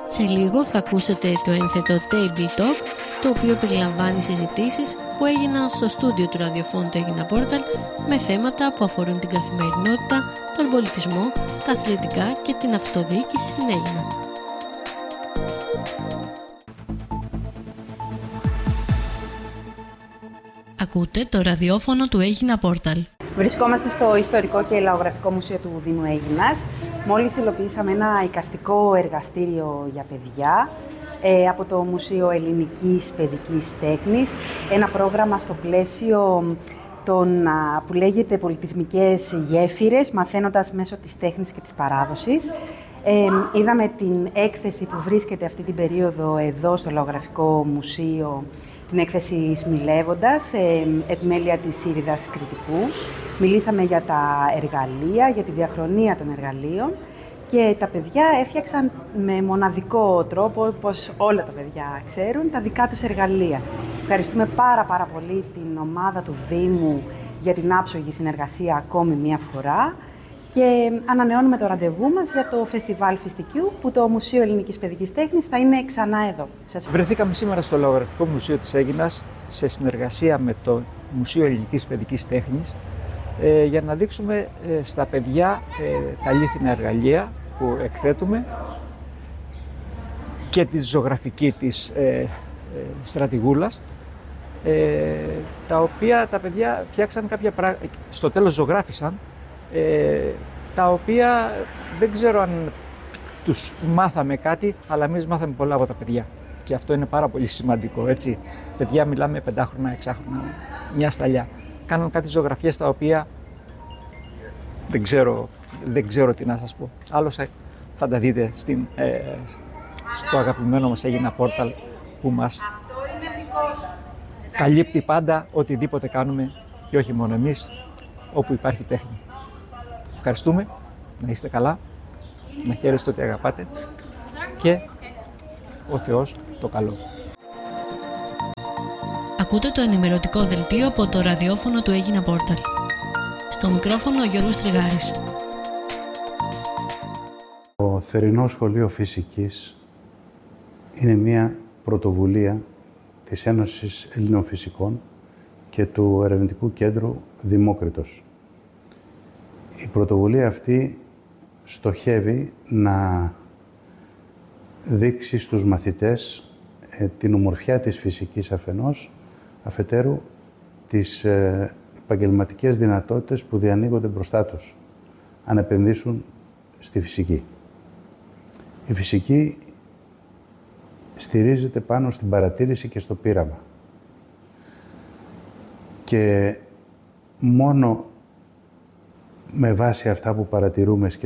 Σε λίγο θα ακούσετε το ένθετο Table Talk, το οποίο περιλαμβάνει συζητήσεις που έγιναν στο στούντιο του ραδιοφώνου του Έγινα Πόρταλ με θέματα που αφορούν την καθημερινότητα, τον πολιτισμό, τα αθλητικά και την αυτοδιοίκηση στην Αίγινα. Ακούτε το ραδιόφωνο του Έγινα Πόρταλ. Βρισκόμαστε στο Ιστορικό και Λαογραφικό Μουσείο του Δήμου Αίγινας. Μόλις υλοποιήσαμε ένα εικαστικό εργαστήριο για παιδιά από το Μουσείο Ελληνικής Παιδικής Τέχνης. Ένα πρόγραμμα στο πλαίσιο που λέγεται «Πολιτισμικές γέφυρες», μαθαίνοντας μέσω της τέχνης και της παράδοσης. Είδαμε την έκθεση που βρίσκεται αυτή την περίοδο εδώ στο Λαογραφικό Μουσείο, την έκθεση «Σμιλεύοντας», επιμέλεια της Ήριδας Κρητικού. Μιλήσαμε για τα εργαλεία, για τη διαχρονία των εργαλείων και τα παιδιά έφτιαξαν με μοναδικό τρόπο, όπως όλα τα παιδιά ξέρουν, τα δικά τους εργαλεία. Ευχαριστούμε πάρα πολύ την ομάδα του Δήμου για την άψογη συνεργασία ακόμη μία φορά και ανανεώνουμε το ραντεβού μας για το Φεστιβάλ Φιστικιού που το Μουσείο Ελληνικής Παιδικής Τέχνης θα είναι ξανά εδώ. Βρεθήκαμε σήμερα στο Λαογραφικό Μουσείο της Αίγινας σε συνεργασία με το Μουσείο Ελληνικής Παιδικής Τέχνης για να δείξουμε στα παιδιά τα αλήθινα εργαλεία που εκθέτουμε και τη ζωγραφική της στρατηγούλας, τα οποία τα παιδιά φτιάξαν κάποια πράγματα, στο τέλος ζωγράφισαν, τα οποία δεν ξέρω αν τους μάθαμε κάτι, αλλά εμείς μάθαμε πολλά από τα παιδιά. Και αυτό είναι πάρα πολύ σημαντικό, έτσι. Παιδιά, μιλάμε 5χρονα, 6χρονα, μια σταλιά. Κάναν κάτι ζωγραφιές τα οποία δεν ξέρω τι να σας πω. Άλλωστε θα τα δείτε στο αγαπημένο μας Έγινα Πόρταλ που μας καλύπτει πάντα οτιδήποτε κάνουμε και όχι μόνο εμείς, όπου υπάρχει τέχνη. Ευχαριστούμε, να είστε καλά, να χαίρεστε ότι αγαπάτε και ο Θεός το καλό. Ακούτε το ενημερωτικό δελτίο από το ραδιόφωνο του Έγινα Πόρταλ. Στο μικρόφωνο ο Γιώργος Τριγάρης. Το Θερινό Σχολείο Φυσικής είναι μια πρωτοβουλία της Ένωσης Ελλήνων Φυσικών και του Ερευνητικού Κέντρου Δημόκριτος. Η πρωτοβουλία αυτή στοχεύει να δείξει στους μαθητές την ομορφιά της φυσικής αφενός, αφετέρου τις επαγγελματικές δυνατότητες που διανοίγονται μπροστά τους, αν επενδύσουν στη φυσική. Η φυσική στηρίζεται πάνω στην παρατήρηση και στο πείραμα. Και μόνο με βάση αυτά που παρατηρούμε,